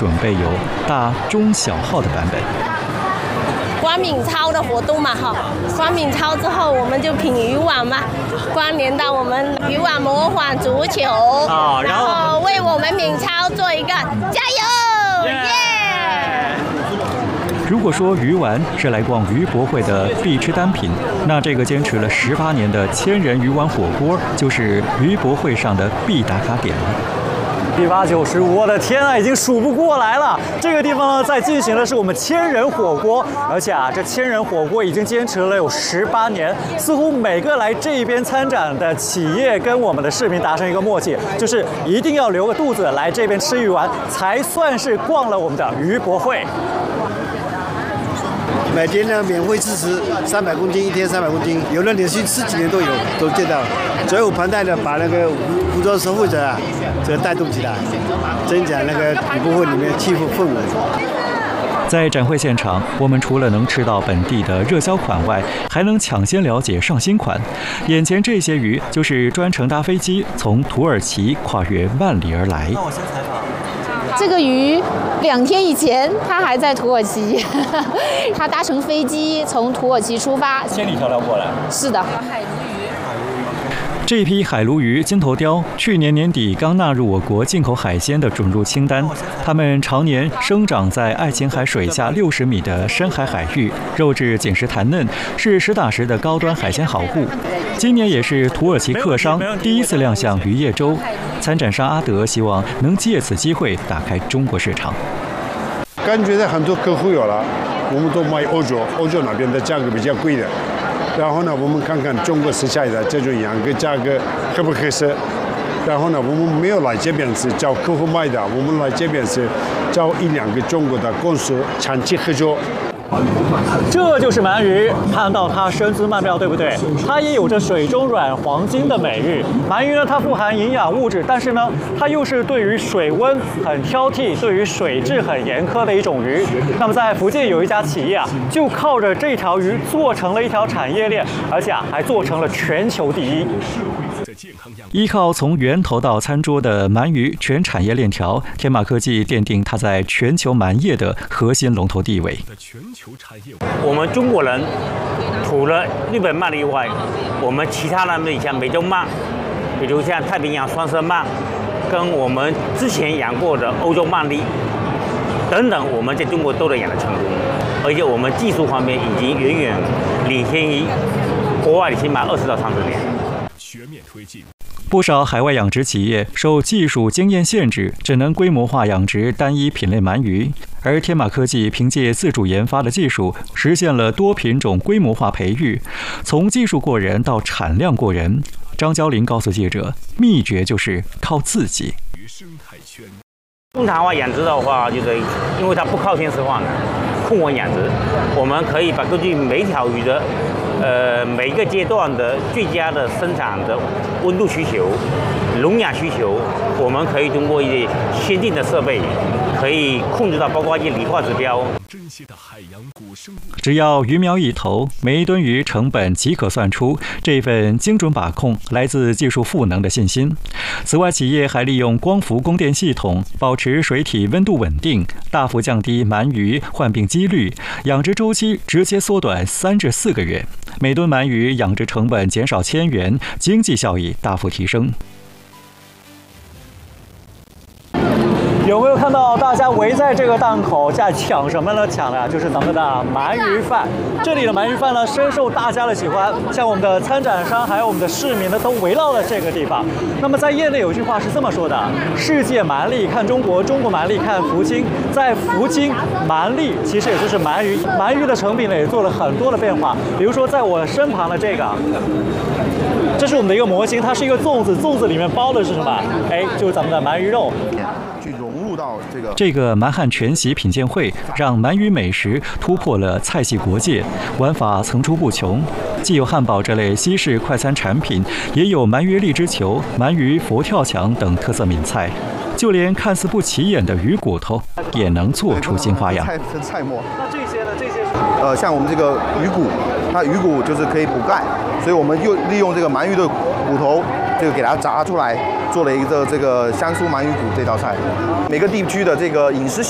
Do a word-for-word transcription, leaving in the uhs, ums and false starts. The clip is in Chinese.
准备有大、中、小号的版本。 光敏操的活动嘛，哈，光敏操之后我们就品渔网嘛，关联到我们渔网模仿足球， 啊，然后, 然后为我们敏操做一个加油，耶！ Yeah! 如果说鱼丸是来逛渔博会的必吃单品，那这个坚持了十八年的千人鱼丸火锅就是渔博会上的必打卡点了。第八九十，我的天啊，已经数不过来了。这个地方呢，在进行的是我们千人火锅，而且啊，这千人火锅已经坚持了有十八年。似乎每个来这边参展的企业跟我们的市民达成一个默契，就是一定要留个肚子来这边吃鱼丸，才算是逛了我们的渔博会。 每天呢，免费试吃三百公斤，一天三百公斤，有的连续十几年都有，都见到。所以我盘带的把那个服装守护者啊，这个带动起来，增加那个渔博会里面气氛氛围。 在展会现场，我们除了能吃到本地的热销款外，还能抢先了解上新款。眼前这些鱼就是专程搭飞机从土耳其跨越万里而来。那我先采访。 这个鱼两天以前它还在土耳其，它搭乘飞机从土耳其出发， 千里迢迢过来。 是的。 这批海鲈鱼、金头鲷去年年底刚纳入我国进口海鲜的准入清单。它们常年生长在爱琴海水下六十米的深海海域，肉质紧实弹嫩，是实打实的高端海鲜好物。今年也是土耳其客商第一次亮相渔业周，参展商阿德希望能借此机会打开中国市场。 感觉到很多客户有了，我们都卖欧洲，欧洲那边的价格比较贵的。然后呢，我们看看中国食材的这种养殖价格合不合适。然后呢，我们没有来这边是找客户卖的，我们来这边是找一两个中国的公司长期合作。 这就是鳗鱼，看到它身姿曼妙，对不对？它也有着水中软黄金的美誉。鳗鱼呢，它富含营养物质，但是呢，它又是对于水温很挑剔，对于水质很严苛的一种鱼。那么在福建有一家企业啊，就靠着这条鱼做成了一条产业链，而且啊还做成了全球第一。依靠从源头到餐桌的鳗鱼全产业链条，天马科技奠定它在全球鳗业的核心龙头地位。 我们中国人除了日本鳗以外，我们其他的你像美洲鳗，比如像太平洋双色鳗，跟我们之前养过的欧洲鳗鲡等等，我们在中国都能养得成功，而且我们技术方面已经远远领先于国外，起码二十到三十年。全面推进。 不少海外养殖企业受技术经验限制，只能规模化养殖单一品类鳗鱼，而天马科技凭借自主研发的技术，实现了多品种规模化培育，从技术过人到产量过人。张娇玲告诉记者，秘诀就是靠自己。 中长化养殖的话，就是因为它不靠天吃饭的，控温养殖，我们可以把根据每条鱼的呃每一个阶段的最佳的生产的温度需求、笼养需求，我们可以通过一些先进的设备，可以控制到包括一些理化指标。 只要鱼苗一投，每一吨鱼成本即可算出。这份精准把控来自技术赋能的信心。此外，企业还利用光伏供电系统，保持水体温度稳定，大幅降低鳗鱼患病几率，养殖周期直接缩短三至四个月。每吨鳗鱼养殖成本减少千元，经济效益大幅提升。有没有看到大家围在这个档口在抢什么呢？抢的就是咱们的鳗鱼饭。这里的鳗鱼饭呢，深受大家的喜欢，像我们的参展商还有我们的市民呢，都围绕了这个地方。那么在业内有句话是这么说的：世界鳗鲡看中国，中国鳗鲡看福清。在福清，鳗鲡其实也就是鳗鱼，鳗鱼的成品呢也做了很多的变化。比如说在我身旁的这个，这是我们的一个模型，它是一个粽子，粽子里面包的是什么？哎，就是咱们的鳗鱼肉。这个这个鳗汉全席品鉴会，让鳗鱼美食突破了菜系国界，玩法层出不穷。既有汉堡这类西式快餐产品，也有鳗鱼荔枝球、鳗鱼佛跳墙等特色闽菜。就连看似不起眼的鱼骨头，也能做出新花样。 菜菜末。那这些呢？这些呃，像我们这个鱼骨，它鱼骨就是可以补钙，所以我们又利用这个鳗鱼的骨头，这个给它炸出来。做了一个这个香酥鳗鱼骨这道菜，每个地区的这个饮食